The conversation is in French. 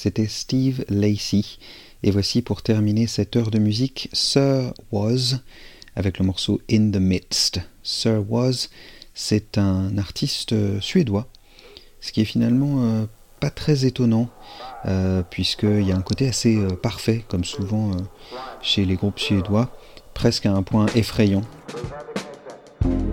c'était Steve Lacy. Et voici pour terminer cette heure de musique Sir Was avec le morceau In the Midst. Sir Was, c'est un artiste suédois, ce qui est finalement pas très étonnant, puisqu'il y a un côté assez parfait, comme souvent chez les groupes suédois, presque à un point effrayant.